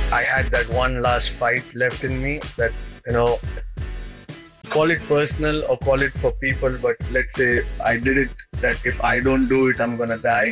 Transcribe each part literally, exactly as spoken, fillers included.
I had that one last fight left in me that, you know, call it personal or call it for people, but let's say I did it, that if I don't do it, I'm gonna die.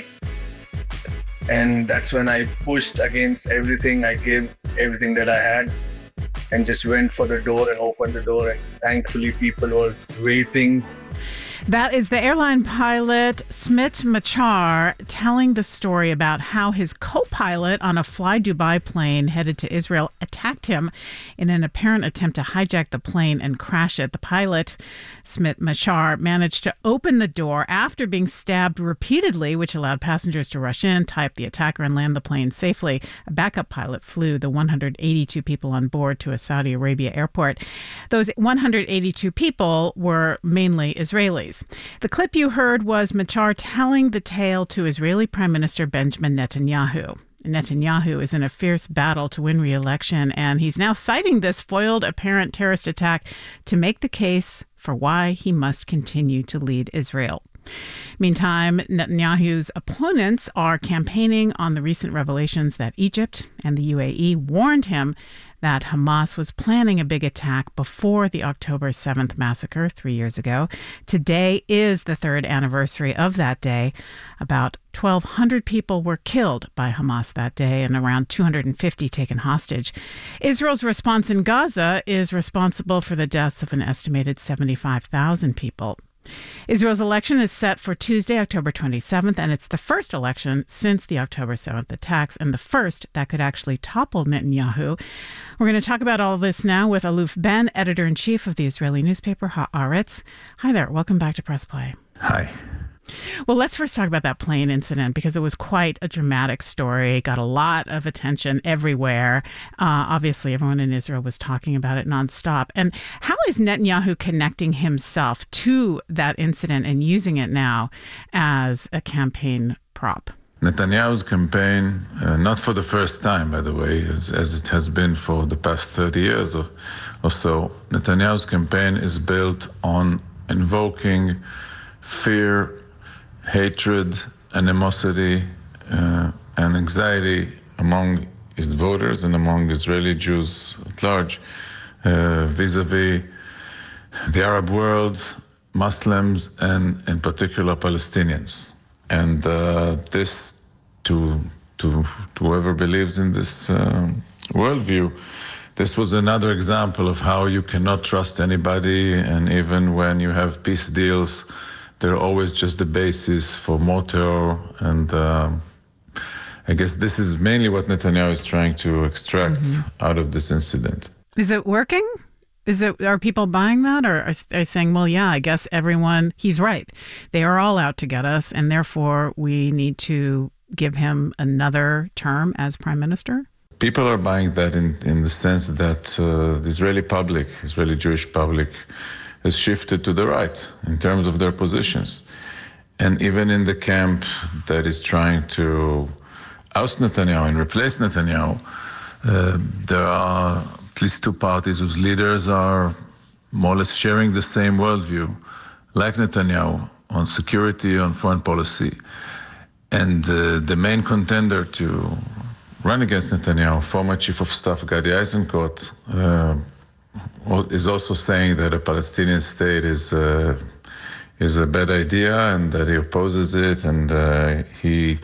And that's when I pushed against everything. I gave everything that I had and just went for the door and opened the door. And thankfully, people were waiting. That is the airline pilot Smit Machar telling the story about how his co-pilot on a Fly Dubai plane headed to Israel attacked him in an apparent attempt to hijack the plane and crash it. The pilot, Smit Machar, managed to open the door after being stabbed repeatedly, which allowed passengers to rush in, tie up the attacker, and land the plane safely. A backup pilot flew the one hundred eighty-two people on board to a Saudi Arabia airport. Those one hundred eighty-two people were mainly Israelis. The clip you heard was Machar telling the tale to Israeli Prime Minister Benjamin Netanyahu. Netanyahu is in a fierce battle to win re-election, and he's now citing this foiled apparent terrorist attack to make the case for why he must continue to lead Israel. Meantime, Netanyahu's opponents are campaigning on the recent revelations that Egypt and the U A E warned him that Hamas was planning a big attack before the October seventh massacre three years ago. Today is the third anniversary of that day. About twelve hundred people were killed by Hamas that day and around two hundred fifty taken hostage. Israel's response in Gaza is responsible for the deaths of an estimated seventy-five thousand people. Israel's election is set for Tuesday, October twenty-seventh, and it's the first election since the October seventh attacks, and the first that could actually topple Netanyahu. We're going to talk about all of this now with Aluf Ben, editor-in-chief of the Israeli newspaper Haaretz. Hi there. Welcome back to Press Play. Hi. Well, let's first talk about that plane incident, because it was quite a dramatic story. It got a lot of attention everywhere. Uh, obviously, everyone in Israel was talking about it nonstop. And how is Netanyahu connecting himself to that incident and using it now as a campaign prop? Netanyahu's campaign, uh, not for the first time, by the way, as, as it has been for the past thirty years or, or so, Netanyahu's campaign is built on invoking fear, hatred, animosity, uh, and anxiety among his voters and among Israeli Jews at large, uh, vis-a-vis the Arab world, Muslims, and in particular Palestinians. And uh, this, to, to, to whoever believes in this uh, worldview, this was another example of how you cannot trust anybody, and even when you have peace deals, they're always just the basis for more terror. And uh, I guess this is mainly what Netanyahu is trying to extract mm-hmm. out of this incident. Is it working? Is it? Are people buying that? Or are they saying, well, yeah, I guess everyone, he's right. They are all out to get us, and therefore we need to give him another term as prime minister? People are buying that in, in the sense that uh, the Israeli public, Israeli Jewish public, has shifted to the right in terms of their positions. And even in the camp that is trying to oust Netanyahu and replace Netanyahu, uh, there are at least two parties whose leaders are more or less sharing the same worldview, like Netanyahu, on security, on foreign policy. And uh, the main contender to run against Netanyahu, former Chief of Staff Gadi Eisenkot, uh, is also saying that a Palestinian state is uh, is a bad idea and that he opposes it, and uh, he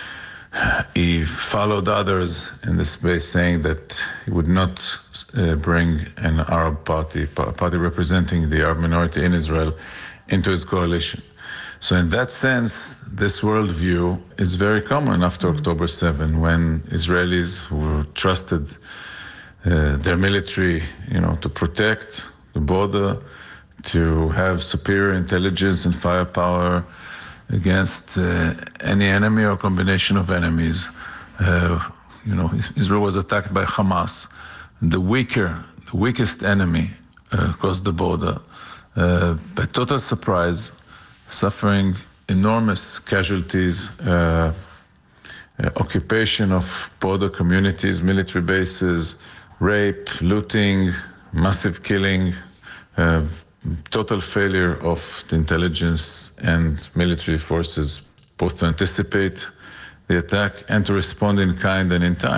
he followed others in this space, saying that he would not uh, bring an Arab party, party representing the Arab minority in Israel, into his coalition. So in that sense, this worldview is very common after mm-hmm. October seventh, when Israelis who trusted uh, their military, you know, to protect the border, to have superior intelligence and firepower against uh, any enemy or combination of enemies. Uh, you know, Israel was attacked by Hamas, the weaker, the weakest enemy uh, across the border, uh, by total surprise, suffering enormous casualties, uh, uh, occupation of border communities, military bases, rape, looting, massive killing, uh, total failure of the intelligence and military forces, both to anticipate the attack and to respond in kind and in time.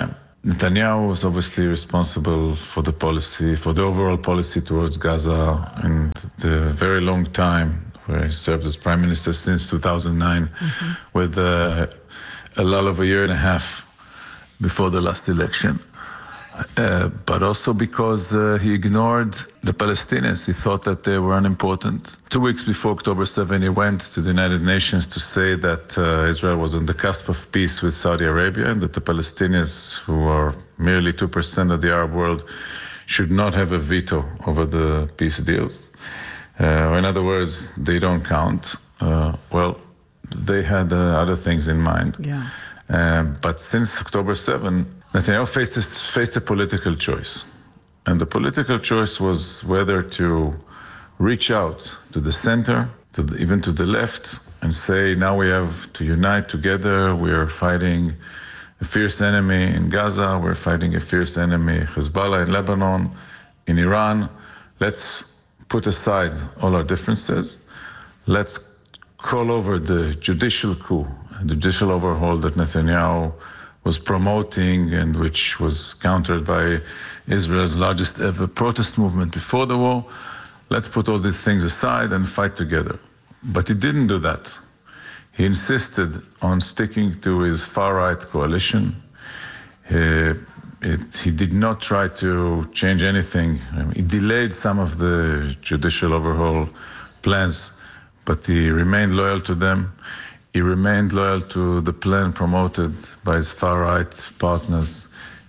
Netanyahu was obviously responsible for the policy, for the overall policy towards Gaza, and the very long time, where he served as prime minister since two thousand nine, mm-hmm. with uh, a lull of a year and a half before the last election. Uh, but also because uh, he ignored the Palestinians. He thought that they were unimportant. Two weeks before October seventh, he went to the United Nations to say that uh, Israel was on the cusp of peace with Saudi Arabia, and that the Palestinians, who are merely two percent of the Arab world, should not have a veto over the peace deals. Uh, in other words, they don't count. Uh, well, they had uh, other things in mind. Yeah. Uh, but since October seventh, Netanyahu faced a, faced a political choice. And the political choice was whether to reach out to the center, to the, even to the left, and say, now we have to unite together. We are fighting a fierce enemy in Gaza. We're fighting a fierce enemy, Hezbollah in Lebanon, in Iran. Let's put aside all our differences. Let's call over the judicial coup, the judicial overhaul that Netanyahu was promoting, and which was countered by Israel's largest ever protest movement before the war. Let's put all these things aside and fight together. But he didn't do that. He insisted on sticking to his far-right coalition. He, it, he did not try to change anything. I mean, he delayed some of the judicial overhaul plans, but he remained loyal to them. He remained loyal to the plan promoted by his far-right partners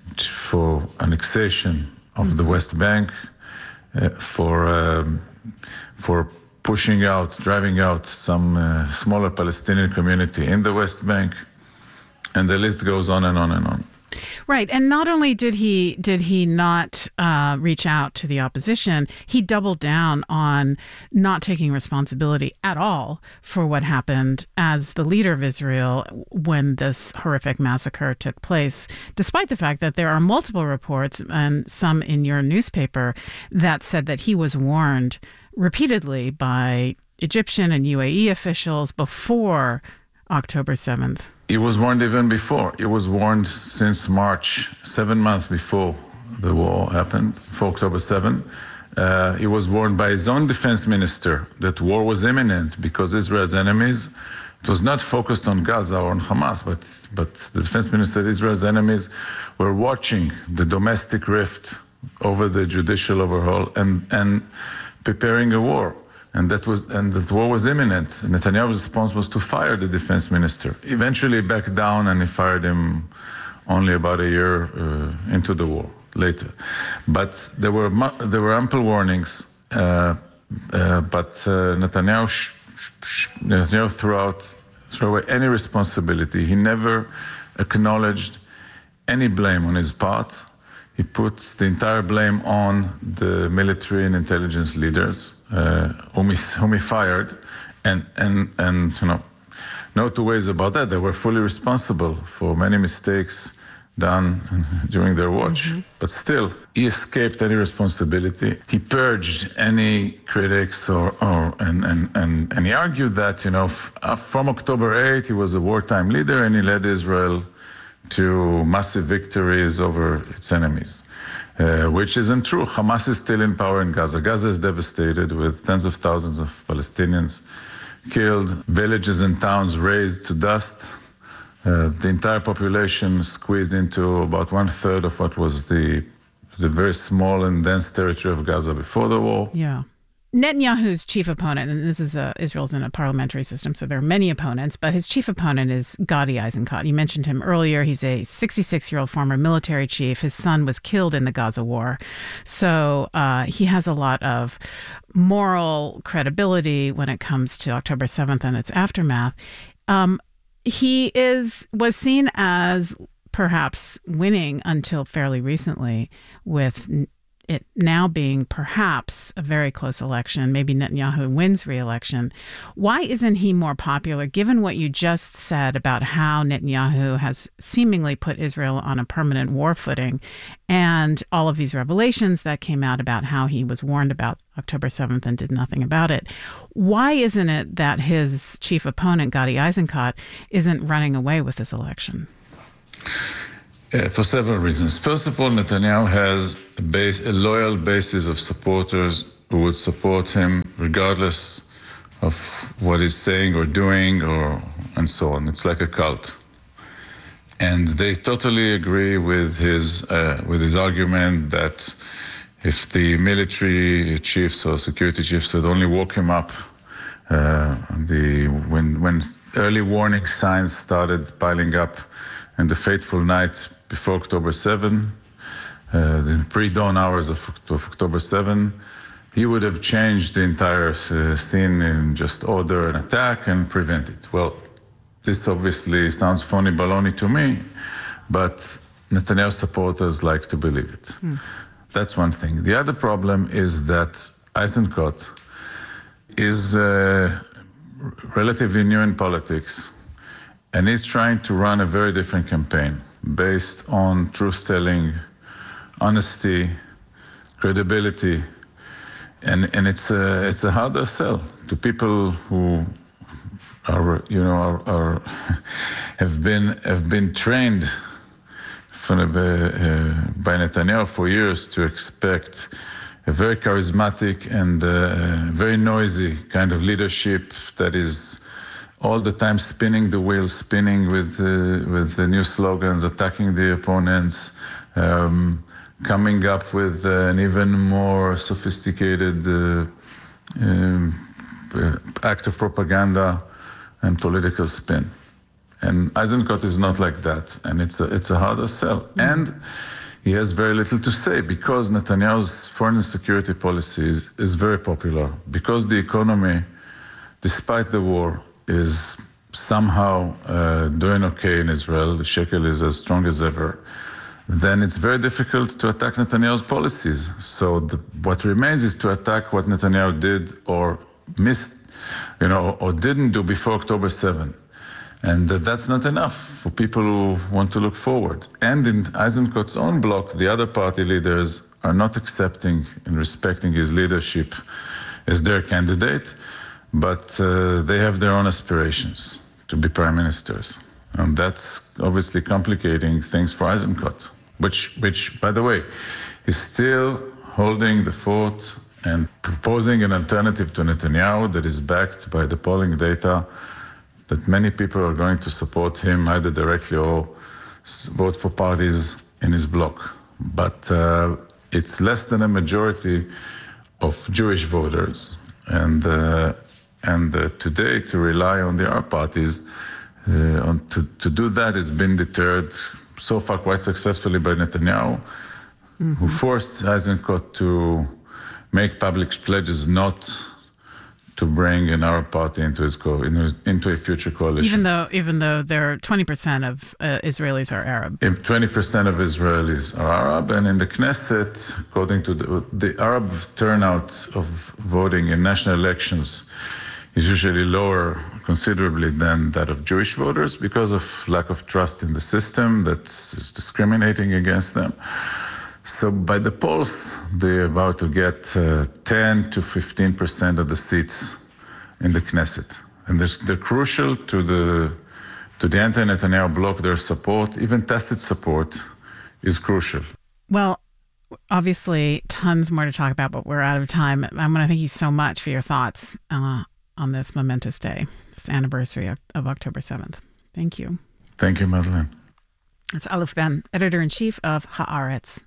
for annexation of mm-hmm. the West Bank, uh, for um, for pushing out, driving out some uh, smaller Palestinian community in the West Bank, and the list goes on and on and on. Right, and not only did he did he not uh, reach out to the opposition, he doubled down on not taking responsibility at all for what happened as the leader of Israel when this horrific massacre took place, despite the fact that there are multiple reports, and some in your newspaper, that said that he was warned repeatedly by Egyptian and U A E officials before October seventh. He was warned even before. He was warned since March, seven months before the war happened, before October seventh. Uh, he was warned by his own defense minister that war was imminent because Israel's enemies, it was not focused on Gaza or on Hamas, but, but the defense minister said Israel's enemies were watching the domestic rift over the judicial overhaul and, and preparing a war. And that was, and that war was imminent. And Netanyahu's response was to fire the defense minister. Eventually, he backed down, and he fired him only about a year uh, into the war later. But there were there were ample warnings. Uh, uh, but uh, Netanyahu, sh- sh- Netanyahu threw out, threw away any responsibility. He never acknowledged any blame on his part. He put the entire blame on the military and intelligence leaders, uh, whom, he, whom he fired, and, and, and you know, no two ways about that. They were fully responsible for many mistakes done during their watch. Mm-hmm. But still, he escaped any responsibility. He purged any critics, or, or and, and, and, and he argued that, you know, f- from October eighth, he was a wartime leader, and he led Israel to massive victories over its enemies, uh, which isn't true. Hamas is still in power in Gaza. Gaza is devastated, with tens of thousands of Palestinians killed, villages and towns razed to dust, uh, the entire population squeezed into about one third of what was the the very small and dense territory of Gaza before the war. Yeah. Netanyahu's chief opponent, and this is a, Israel's in a parliamentary system, so there are many opponents, but his chief opponent is Gadi Eisenkot. You mentioned him earlier. He's a sixty-six-year-old former military chief. His son was killed in the Gaza war. So uh, he has a lot of moral credibility when it comes to October seventh and its aftermath. Um, he is was seen as perhaps winning until fairly recently, with it now being perhaps a very close election. Maybe Netanyahu wins re-election. Why isn't he more popular, given what you just said about how Netanyahu has seemingly put Israel on a permanent war footing, and all of these revelations that came out about how he was warned about October seventh and did nothing about it? Why isn't it that his chief opponent, Gadi Eisenkot, isn't running away with this election? Uh, for several reasons. First of all, Netanyahu has a, base, a loyal basis of supporters who would support him regardless of what he's saying or doing, or and so on. It's like a cult, and they totally agree with his uh, with his argument that if the military chiefs or security chiefs would only woke him up, uh, the when when early warning signs started piling up, and the fateful night before October seventh, uh, the pre-dawn hours of, of October seventh, he would have changed the entire uh, scene and just order an attack and prevent it. Well, this obviously sounds phony baloney to me, but Netanyahu supporters like to believe it. Hmm. That's one thing. The other problem is that Eisenkot is uh, relatively new in politics, and he's trying to run a very different campaign based on truth-telling, honesty, credibility, and and it's a it's a harder sell to people who are you know are, are have been have been trained from, uh, by Netanyahu for years to expect a very charismatic and uh, very noisy kind of leadership that is all the time spinning the wheel, spinning with uh, with the new slogans, attacking the opponents, um, coming up with uh, an even more sophisticated uh, um, act of propaganda and political spin. And Eisenkot is not like that, and it's a, it's a harder sell. Mm-hmm. And he has very little to say because Netanyahu's foreign and security policy is, is very popular, because the economy, despite the war, is somehow uh, doing okay in Israel. The shekel is as strong as ever. Then it's very difficult to attack Netanyahu's policies. So the, what remains is to attack what Netanyahu did or missed, you know, or didn't do before October seventh. And that's not enough for people who want to look forward. And in Eisenkot's own bloc, the other party leaders are not accepting and respecting his leadership as their candidate, but uh, they have their own aspirations to be prime ministers. And that's obviously complicating things for Eisenkot, which, which, by the way, is still holding the fort and proposing an alternative to Netanyahu that is backed by the polling data that many people are going to support him either directly or vote for parties in his bloc. But uh, it's less than a majority of Jewish voters. And uh, and uh, today, to rely on the Arab parties, uh, on, to, to do that has been deterred so far quite successfully by Netanyahu, mm-hmm. who forced Eisenkot to make public pledges not to bring an Arab party into his co- into a future coalition. Even though, even though there are twenty percent of uh, Israelis are Arab. If twenty percent of Israelis are Arab, and in the Knesset, according to the, the Arab turnout of voting in national elections, is usually lower considerably than that of Jewish voters because of lack of trust in the system that is discriminating against them. So by the polls, they're about to get uh, ten to fifteen percent of the seats in the Knesset. And they're, they're crucial to the to the anti-Netanyahu bloc. Their support, even tacit support, is crucial. Well, obviously, tons more to talk about, but we're out of time. I want to thank you so much for your thoughts uh, on this momentous day, this anniversary of, of October seventh. Thank you. Thank you, Madeleine. It's Aleph Ben, editor-in-chief of Haaretz.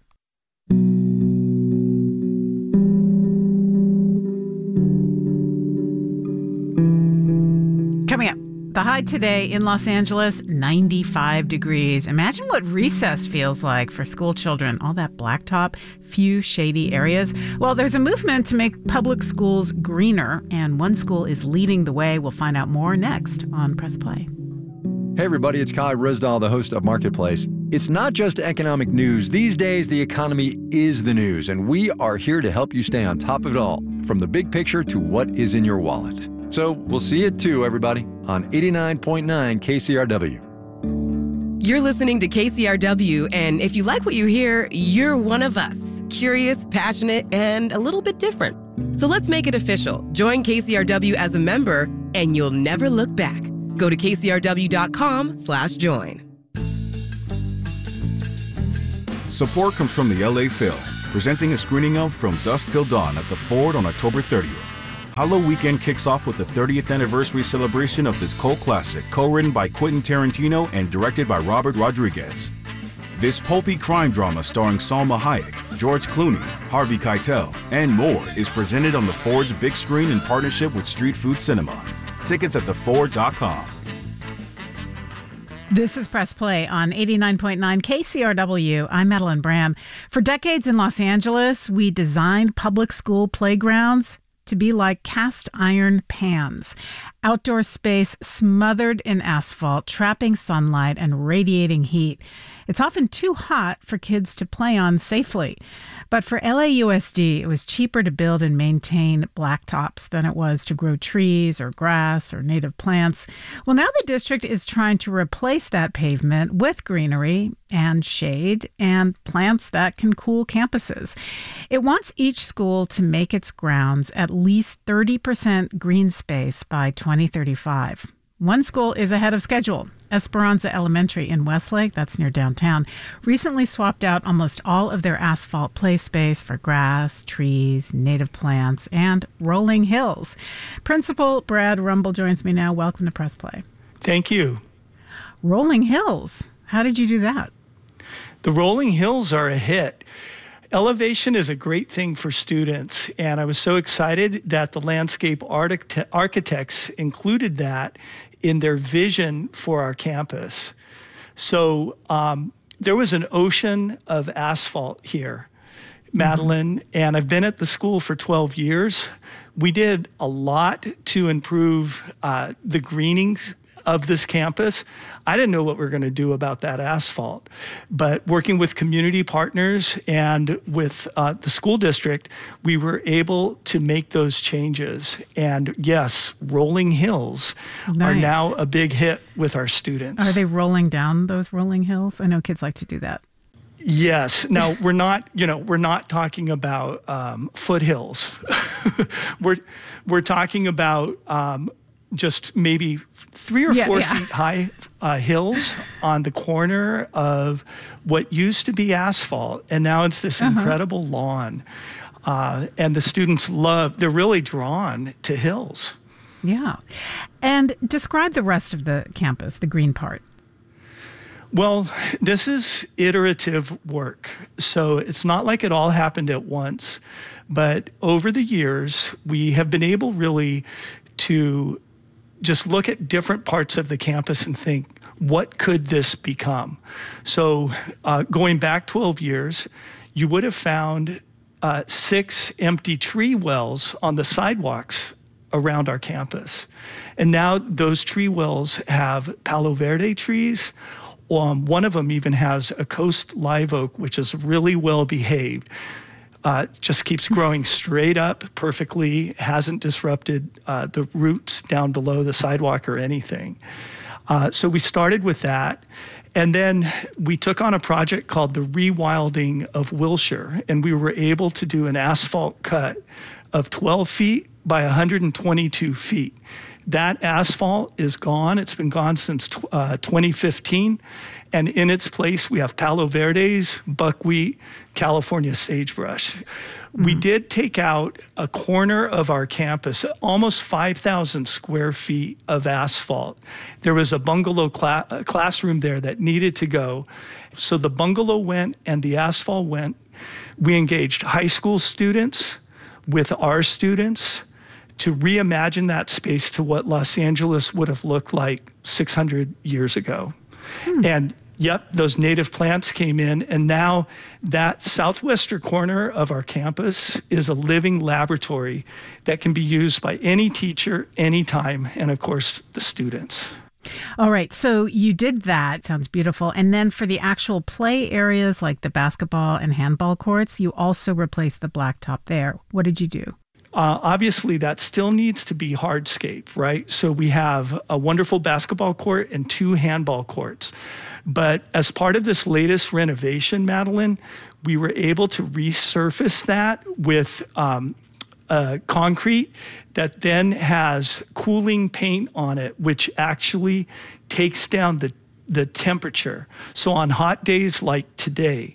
Coming up, the high today in Los Angeles, ninety-five degrees. Imagine what recess feels like for school children. All that blacktop, few shady areas. Well, there's a movement to make public schools greener, and one school is leading the way. We'll find out more next on Press Play. Hey everybody, it's Kai Ryssdal, the host of Marketplace. It's not just economic news. These days, the economy is the news, and we are here to help you stay on top of it all, from the big picture to what is in your wallet. So we'll see you at two, everybody, on eighty-nine point nine K C R W. You're listening to K C R W, and if you like what you hear, you're one of us. Curious, passionate, and a little bit different. So let's make it official. Join K C R W as a member, and you'll never look back. Go to K C R W dot com slash join. Support comes from the L A Phil, presenting a screening of From Dusk Till Dawn at the Ford on October thirtieth. Hallow Weekend kicks off with the thirtieth anniversary celebration of this cult classic, co-written by Quentin Tarantino and directed by Robert Rodriguez. This pulpy crime drama starring Salma Hayek, George Clooney, Harvey Keitel, and more is presented on the Ford's big screen in partnership with Street Food Cinema. Tickets at the ford dot com. This is Press Play on eighty-nine point nine K C R W. I'm Madeline Bram. For decades in Los Angeles, we designed public school playgrounds to be like cast iron pans. Outdoor space smothered in asphalt, trapping sunlight and radiating heat. It's often too hot for kids to play on safely. But for L A U S D, it was cheaper to build and maintain blacktops than it was to grow trees or grass or native plants. Well, now the district is trying to replace that pavement with greenery and shade and plants that can cool campuses. It wants each school to make its grounds at least thirty percent green space by twenty thirty-five. One school is ahead of schedule. Esperanza Elementary in Westlake, that's near downtown, recently swapped out almost all of their asphalt play space for grass, trees, native plants, and rolling hills. Principal Brad Rumble joins me now. Welcome to Press Play. Thank you. Rolling hills. How did you do that? The rolling hills are a hit. Elevation is a great thing for students, and I was so excited that the landscape architect- architects included that in their vision for our campus. So um, there was an ocean of asphalt here, Madeline, mm-hmm. and I've been at the school for twelve years. We did a lot to improve uh, the greenings of this campus. I didn't know what we were going to do about that asphalt, but working with community partners and with uh, the school district, we were able to make those changes. And yes, rolling hills Nice. Are now a big hit with our students. Are they rolling down those rolling hills? I know kids like to do that. Yes. Now we're not, you know, we're not talking about um, foothills. we're we're talking about um, just maybe three or yeah, four yeah. feet high uh, hills on the corner of what used to be asphalt, and now it's this uh-huh. incredible lawn. Uh, and the students love, they're really drawn to hills. Yeah. And describe the rest of the campus, the green part. Well, this is iterative work. So it's not like it all happened at once, but over the years, we have been able really to just look at different parts of the campus and think, what could this become? So uh, going back twelve years, you would have found uh, six empty tree wells on the sidewalks around our campus. And now those tree wells have Palo Verde trees. Um, one of them even has a coast live oak, which is really well behaved. Uh, just keeps growing straight up perfectly, hasn't disrupted uh, the roots down below the sidewalk or anything. Uh, so we started with that. And then we took on a project called the Rewilding of Wilshire, and we were able to do an asphalt cut of twelve feet by one hundred twenty-two feet. That asphalt is gone. It's been gone since uh, twenty fifteen. And in its place, we have Palo Verdes, buckwheat, California sagebrush. Mm-hmm. We did take out a corner of our campus, almost five thousand square feet of asphalt. There was a bungalow cla- a classroom there that needed to go. So the bungalow went and the asphalt went. We engaged high school students with our students to reimagine that space to what Los Angeles would have looked like six hundred years ago. Hmm. And yep, those native plants came in, and now that southwestern corner of our campus is a living laboratory that can be used by any teacher, anytime, and of course, the students. All right, so you did that. Sounds beautiful. And then for the actual play areas like the basketball and handball courts, you also replaced the blacktop there. What did you do? Uh, obviously, that still needs to be hardscape, right? So we have a wonderful basketball court and two handball courts. But as part of this latest renovation, Madeline, we were able to resurface that with um, uh, concrete that then has cooling paint on it, which actually takes down the, the temperature. So on hot days like today,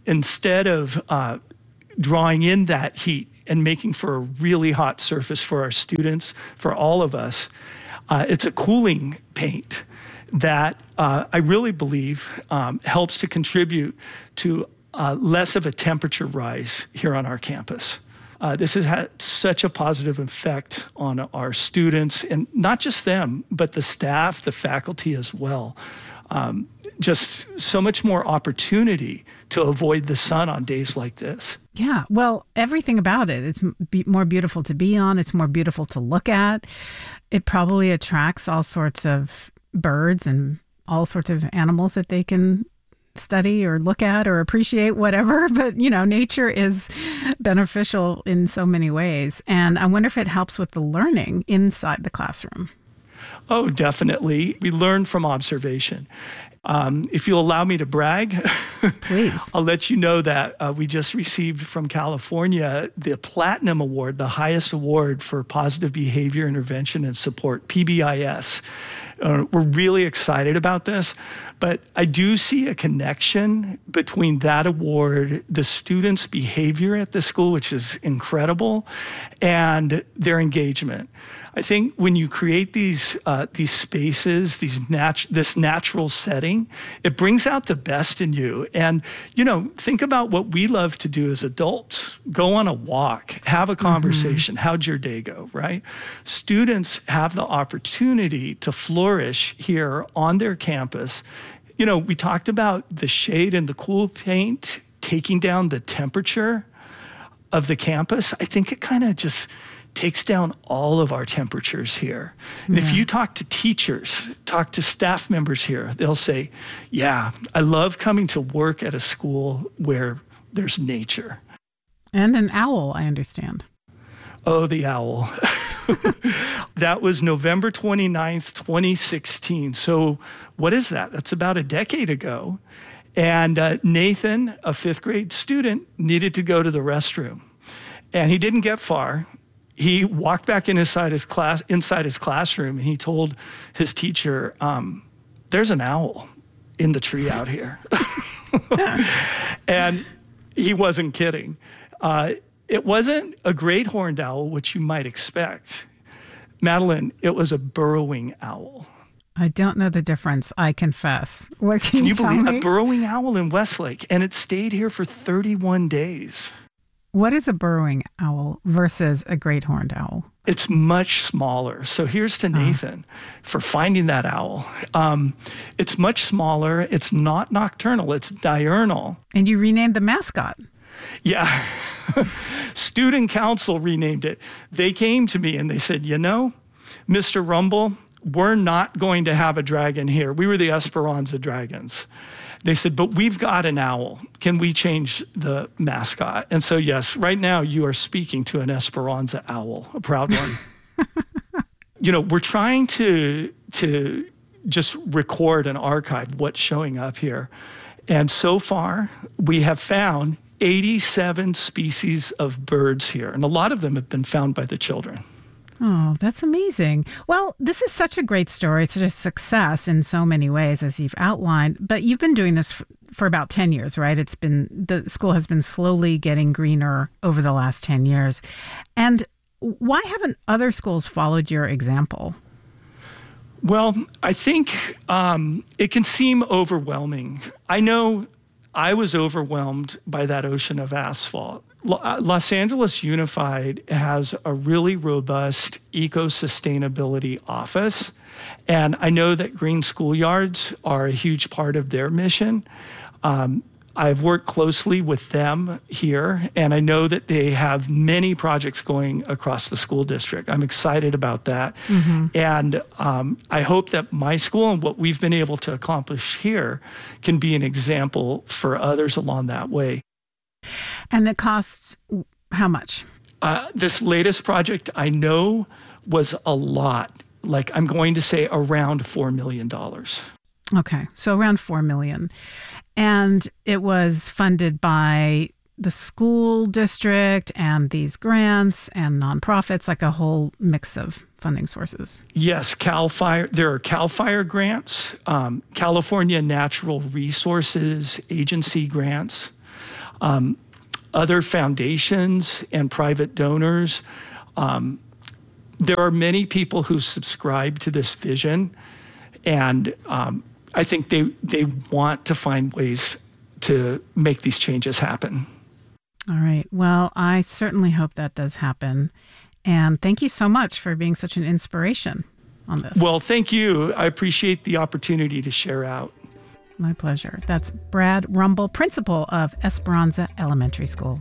instead of uh, drawing in that heat and making for a really hot surface for our students, for all of us, uh, it's a cooling paint that uh, I really believe um, helps to contribute to uh, less of a temperature rise here on our campus. Uh, this has had such a positive effect on our students, and not just them, but the staff, the faculty as well. Um, just so much more opportunity to avoid the sun on days like this. Yeah, well, everything about it. It's be- more beautiful to be on. It's more beautiful to look at. It probably attracts all sorts of birds and all sorts of animals that they can study or look at or appreciate, whatever. But, you know, nature is beneficial in so many ways. And I wonder if it helps with the learning inside the classroom. Oh, definitely. We learn from observation. Um, if you'll allow me to brag, please, I'll let you know that uh, we just received from California the Platinum Award, the highest award for positive behavior intervention and support, P B I S. Uh, we're really excited about this, but I do see a connection between that award, the students' behavior at the school, which is incredible, and their engagement. I think when you create these uh, these spaces, these nat- this natural setting, it brings out the best in you. And, you know, think about what we love to do as adults. Go on a walk, have a conversation. Mm-hmm. How'd your day go, right? Students have the opportunity to flourish here on their campus. You know, we talked about the shade and the cool paint taking down the temperature of the campus. I think it kind of just takes down all of our temperatures here. And yeah. if you talk to teachers, talk to staff members here, they'll say, yeah, I love coming to work at a school where there's nature. And an owl, I understand. Oh, the owl. That was November twenty-ninth, twenty sixteen. So what is that? That's about a decade ago. And uh, Nathan, a fifth grade student, needed to go to the restroom. And he didn't get far. He walked back in inside his class, inside his classroom, and he told his teacher, um, "There's an owl in the tree out here." And he wasn't kidding. Uh, it wasn't a great horned owl, which you might expect. Madeline, it was a burrowing owl. I don't know the difference, I confess. What can, can you, you tell believe me? A burrowing owl in Westlake, and it stayed here for thirty-one days. What is a burrowing owl versus a great horned owl? It's much smaller. So here's to Nathan oh. for finding that owl. Um, it's much smaller. It's not nocturnal. It's diurnal. And you renamed the mascot. Yeah. Student council renamed it. They came to me and they said, you know, Mister Rumble, we're not going to have a dragon here. We were the Esperanza Dragons. They said, but we've got an owl. Can we change the mascot? And so, yes, right now you are speaking to an Esperanza owl, a proud one. You know, we're trying to to just record and archive what's showing up here. And so far, we have found eighty-seven species of birds here. And a lot of them have been found by the children. Oh, that's amazing. Well, this is such a great story. It's a success in so many ways, as you've outlined. But you've been doing this for, for about ten years, right? It's been, the school has been slowly getting greener over the last ten years. And why haven't other schools followed your example? Well, I think um, it can seem overwhelming. I know I was overwhelmed by that ocean of asphalt. Los Angeles Unified has a really robust eco-sustainability office, and I know that green schoolyards are a huge part of their mission. Um, I've worked closely with them here, and I know that they have many projects going across the school district. I'm excited about that. Mm-hmm. And um, I hope that my school and what we've been able to accomplish here can be an example for others along that way. And it costs how much? Uh, this latest project I know was a lot. Like I'm going to say around four million dollars. Okay, so around four million dollars. And it was funded by the school district and these grants and nonprofits, like a whole mix of funding sources. Yes, CAL FIRE. There are CAL FIRE grants, um, California Natural Resources Agency grants. um, other foundations and private donors. Um, there are many people who subscribe to this vision, and um, I think they they want to find ways to make these changes happen. All right. Well, I certainly hope that does happen. And thank you so much for being such an inspiration on this. Well, thank you. I appreciate the opportunity to share out. My pleasure. That's Brad Rumble, principal of Esperanza Elementary School.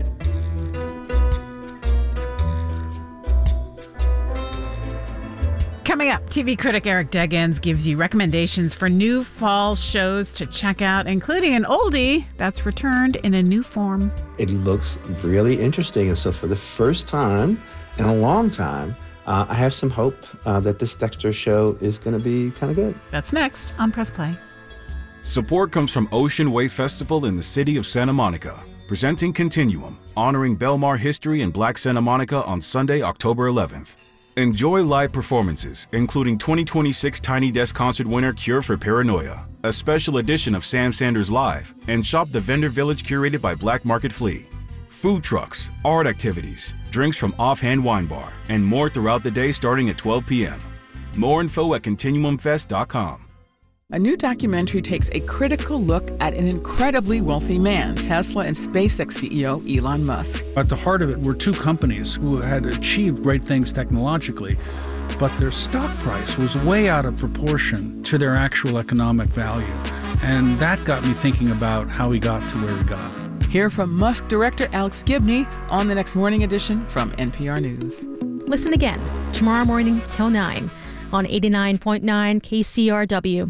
Coming up, T V critic Eric Deggans gives you recommendations for new fall shows to check out, including an oldie that's returned in a new form. It looks really interesting. And so for the first time in a long time, uh, I have some hope uh, that this Dexter show is going to be kind of good. That's next on Press Play. Support comes from Ocean Wave Festival in the city of Santa Monica, presenting Continuum, honoring Belmar history in Black Santa Monica on Sunday, October eleventh. Enjoy live performances, including twenty twenty-six Tiny Desk Concert winner Cure for Paranoia, a special edition of Sam Sanders Live, and shop the vendor village curated by Black Market Flea. Food trucks, art activities, drinks from Offhand Wine Bar, and more throughout the day starting at twelve p.m. More info at continuum fest dot com. A new documentary takes a critical look at an incredibly wealthy man, Tesla and SpaceX C E O Elon Musk. At the heart of it were two companies who had achieved great things technologically, but their stock price was way out of proportion to their actual economic value. And that got me thinking about how he got to where he got. Hear from Musk director Alex Gibney on the next morning edition from N P R News. Listen again tomorrow morning till nine on eighty-nine point nine K C R W.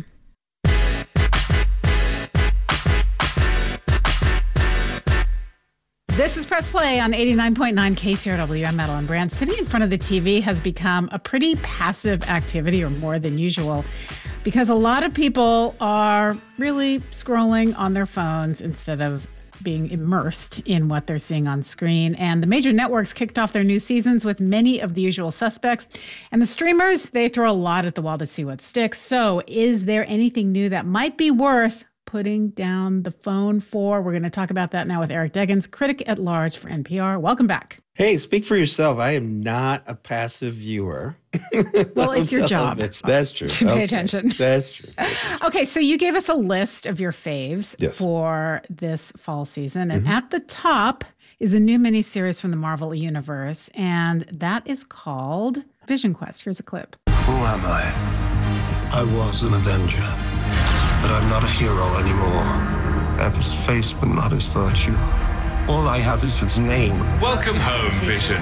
This is Press Play on eighty-nine point nine K C R W. I'm Madeline Brand. Sitting in front of the T V has become a pretty passive activity, or more than usual, because a lot of people are really scrolling on their phones instead of being immersed in what they're seeing on screen. And the major networks kicked off their new seasons with many of the usual suspects. And the streamers, they throw a lot at the wall to see what sticks. So is there anything new that might be worth putting down the phone for? We're going to talk about that now with Eric Deggans, critic at large for N P R. Welcome back. Hey, speak for yourself. I am not a passive viewer. Well, it's your job. That's true. To pay okay. attention. That's true. Okay, so you gave us a list of your faves yes. for this fall season. And mm-hmm. at the top is a new miniseries from the Marvel Universe, and that is called Vision Quest. Here's a clip. Who am I? I was an Avenger, but I'm not a hero anymore. I have his face, but not his virtue. All I have is his name. Welcome home, Vision.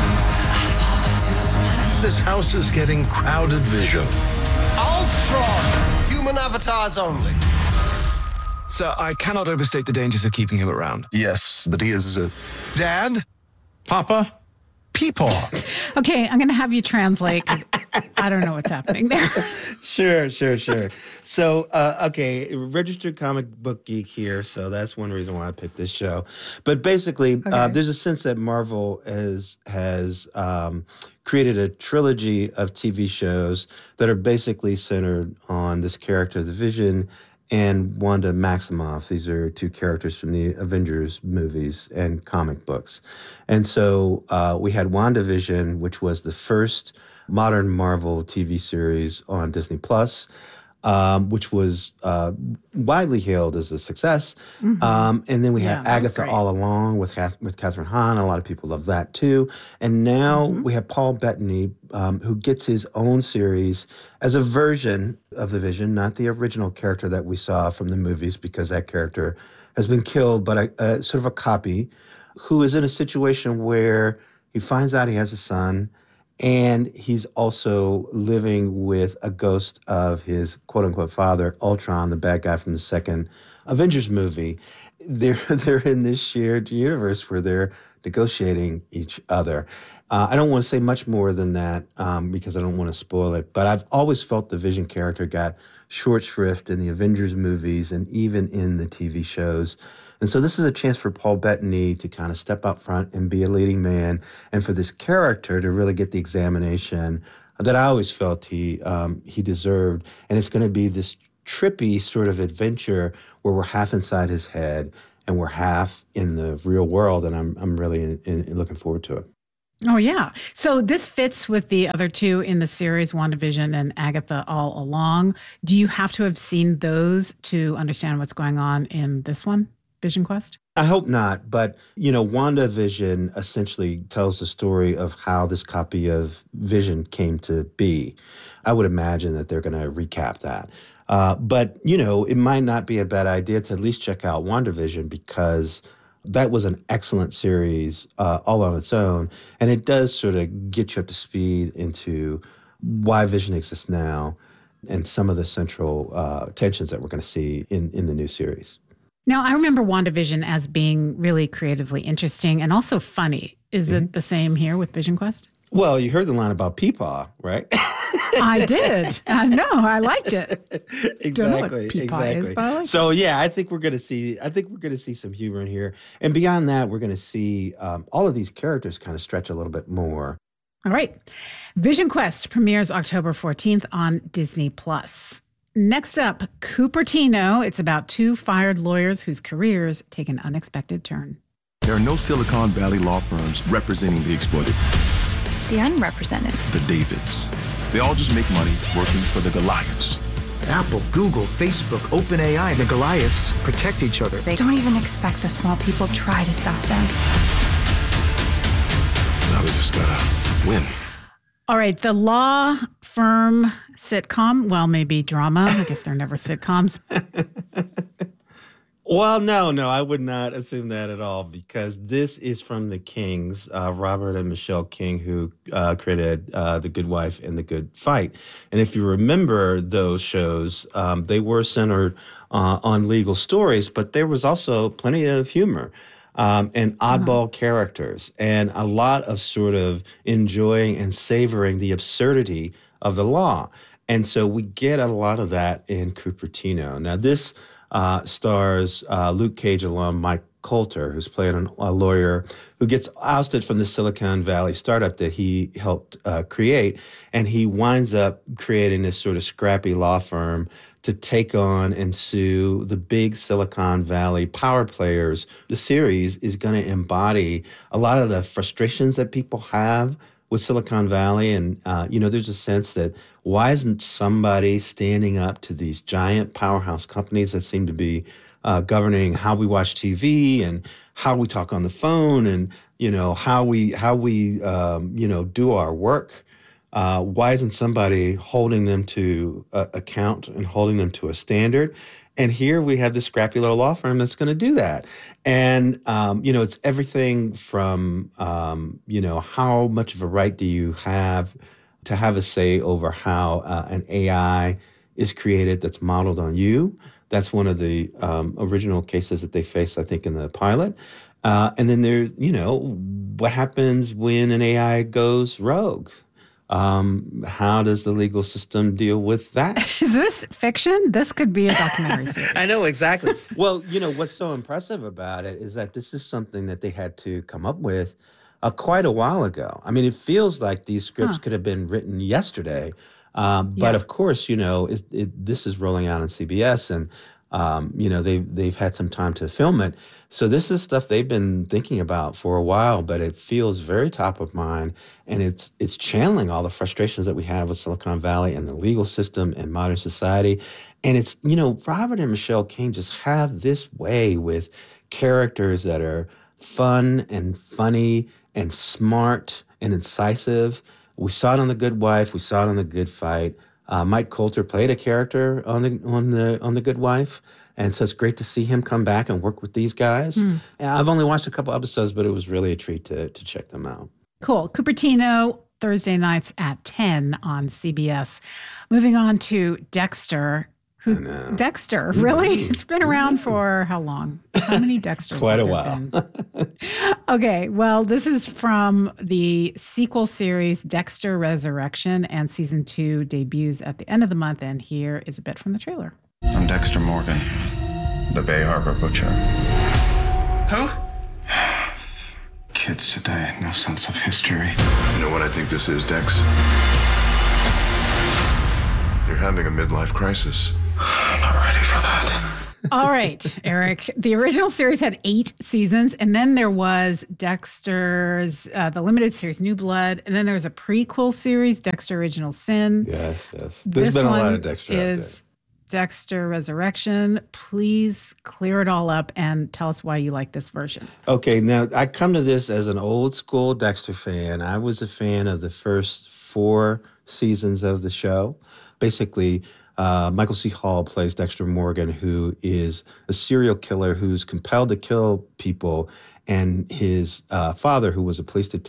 This house is getting crowded, Vision. Ultron! Human avatars only. Sir, I cannot overstate the dangers of keeping him around. Yes, but he is a... Dad? Papa? Peepaw. Okay, I'm going to have you translate because I don't know what's happening there. Sure, sure, sure. So, uh, okay, registered comic book geek here, so that's one reason why I picked this show. But basically, okay. uh, there's a sense that Marvel has has um, created a trilogy of T V shows that are basically centered on this character, the Vision, and Wanda Maximoff. These are two characters from the Avengers movies and comic books. And so uh, we had WandaVision, which was the first modern Marvel T V series on Disney Plus, um, which was uh, widely hailed as a success. Mm-hmm. Um, and then we yeah, had Agatha All Along with with Catherine Hahn. A lot of people love that too. And now mm-hmm. we have Paul Bettany, um, who gets his own series as a version of the Vision, not the original character that we saw from the movies, because that character has been killed, but a, a sort of a copy, who is in a situation where he finds out he has a son, and he's also living with a ghost of his quote-unquote father, Ultron, the bad guy from the second Avengers movie. They're, they're in this shared universe where they're negotiating each other. Uh, I don't want to say much more than that um, because I don't want to spoil it, but I've always felt the Vision character got short shrift in the Avengers movies and even in the T V shows. And so this is a chance for Paul Bettany to kind of step up front and be a leading man, and for this character to really get the examination that I always felt he um, he deserved. And it's going to be this trippy sort of adventure where we're half inside his head and we're half in the real world, and I'm I'm really in, in, looking forward to it. Oh, yeah. So this fits with the other two in the series, WandaVision and Agatha All Along. Do you have to have seen those to understand what's going on in this one, Vision Quest? I hope not. But, you know, WandaVision essentially tells the story of how this copy of Vision came to be. I would imagine that they're going to recap that. Uh, but, you know, it might not be a bad idea to at least check out WandaVision, because that was an excellent series uh, all on its own. And it does sort of get you up to speed into why Vision exists now and some of the central uh, tensions that we're going to see in, in the new series. Now, I remember WandaVision as being really creatively interesting and also funny. Is mm-hmm. it the same here with Vision Quest? Well, you heard the line about Peepaw, right? I did. I know. I liked it. Exactly. Don't know what Peepaw exactly. Is, but I like so it. yeah, I think we're gonna see. I think we're gonna see some humor in here, and beyond that, we're gonna see um, all of these characters kind of stretch a little bit more. All right. Vision Quest premieres October fourteenth on Disney Plus. Next up, Cupertino. It's about two fired lawyers whose careers take an unexpected turn. There are no Silicon Valley law firms representing the exploited. The unrepresented. The Davids. They all just make money working for the Goliaths. Apple, Google, Facebook, OpenAI, the Goliaths protect each other. They don't even expect the small people try to stop them. Now they just gotta win. All right, the law firm sitcom, well, maybe drama. I guess they're never sitcoms. Well, no, no, I would not assume that at all, because this is from the Kings, uh, Robert and Michelle King, who uh, created uh, The Good Wife and The Good Fight. And if you remember those shows, um, they were centered uh, on legal stories, but there was also plenty of humor um, and oddball uh-huh. characters, and a lot of sort of enjoying and savoring the absurdity of the law. And so we get a lot of that in Cupertino. Now, this Uh, stars uh, Luke Cage alum Mike Coulter, who's playing an, a lawyer who gets ousted from the Silicon Valley startup that he helped uh, create, and he winds up creating this sort of scrappy law firm to take on and sue the big Silicon Valley power players. The series is going to embody a lot of the frustrations that people have with Silicon Valley. And, uh, you know, there's a sense that why isn't somebody standing up to these giant powerhouse companies that seem to be uh, governing how we watch T V and how we talk on the phone and, you know, how we, how we um, you know, do our work? Uh, why isn't somebody holding them to uh, account and holding them to a standard? And here we have this scrappy little law firm that's going to do that. And, um, you know, it's everything from, um, you know, how much of a right do you have to have a say over how uh, an A I is created that's modeled on you. That's one of the um, original cases that they faced, I think, in the pilot. Uh, and then there's, you know, what happens when an A I goes rogue? Um, how does the legal system deal with that? Is this fiction? This could be a documentary series. I know, exactly. Well, you know, what's so impressive about it is that this is something that they had to come up with uh, quite a while ago. I mean, it feels like these scripts huh. could have been written yesterday. Um, but yeah. of course, you know, it, it, this is rolling out on C B S, and um, you know, they've they've had some time to film it. So this is stuff they've been thinking about for a while, but it feels very top of mind, and it's it's channeling all the frustrations that we have with Silicon Valley and the legal system and modern society. And it's, you know, Robert and Michelle King just have this way with characters that are fun and funny and smart and incisive. We saw it on The Good Wife. We saw it on The Good Fight. Uh, Mike Coulter played a character on the on the on The Good Wife, and so it's great to see him come back and work with these guys. Mm. I've only watched a couple episodes, but it was really a treat to to check them out. Cool. Cupertino, Thursday nights at ten on C B S. Moving on to Dexter. Who's Dexter? Really? It's been around for how long? How many Dexters? Quite a while. Okay, well, this is from the sequel series Dexter Resurrection, and season two debuts at the end of the month, and here is a bit from the trailer. I'm Dexter Morgan, the Bay Harbor Butcher. Who? Kids today, no sense of history. You know what I think this is, Dex? You're having a midlife crisis. I'm not ready for that. All right, Eric. The original series had eight seasons, and then there was Dexter's, uh, the limited series, New Blood, and then there was a prequel series, Dexter Original Sin. Yes, yes. There's This been a one lot of Dexter out is Dexter Resurrection. Please clear it all up and tell us why you like this version. Okay, now I come to this as an old school Dexter fan. I was a fan of the first four seasons of the show. Basically, uh, Michael C. Hall plays Dexter Morgan, who is a serial killer who's compelled to kill people, and his uh, father, who was a police detective,